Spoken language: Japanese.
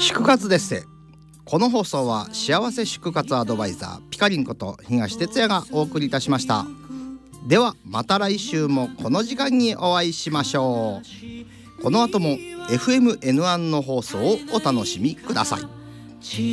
祝活です。この放送は幸せ祝活アドバイザーピカリンこと東哲也がお送りいたしました。ではまた来週もこの時間にお会いしましょう。この後も FMN1 の放送をお楽しみください。